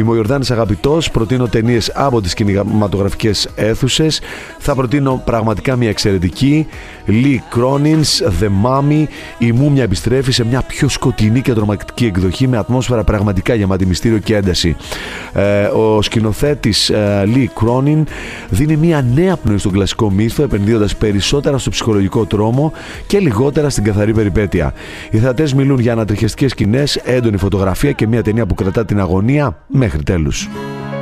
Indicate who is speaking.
Speaker 1: Είμαι ο Ιορδάνης Αγαπητός, προτείνω ταινίες από τις κινηματογραφικές αίθουσες. Θα προτείνω πραγματικά μια εξαιρετική, Lee Cronin's The Mummy. Η Μούμια επιστρέφει σε μια πιο σκοτεινή και τρομακτική εκδοχή, με ατμόσφαιρα πραγματικά γεμάτη μυστήριο και ένταση. Ο σκηνοθέτης Lee Cronin δίνει μια νέα πνοή στον κλασικό μύθο, επενδύοντας περισσότερα στο ψυχολογικό τρόμο και λιγότερα στην καθαρή περιπέτεια. Οι θεατές μιλούν για ανατριχιαστικές σκηνές, έντονη φωτογραφία και μια ταινία που κρατά την αγωνία μέχρι τέλους.